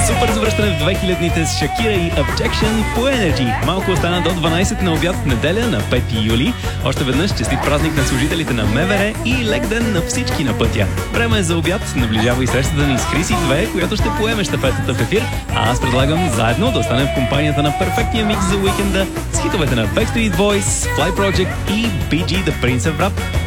Супер завръщане в 2000-те с Шакира и Objection по Energy. Малко остана до 12 на обяд в неделя на 5 юли. Още веднъж честит празник на служителите на МВР и лек ден на всички на пътя. Време е за обяд. Наближава и срещата ни с Хриси 2, която ще поеме щафетата в ефир. А аз предлагам заедно да останем в компанията на перфектния микс за уикенда с хитовете на Backstreet Boys, Fly Project и BG The Prince of Rap.